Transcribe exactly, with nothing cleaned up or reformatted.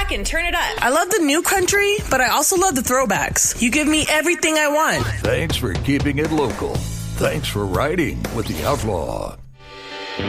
rockin', turn it up. I love the new country, but I also love the throwbacks. You give me everything I want. Thanks for keeping it local. Thanks for riding with the Outlaw.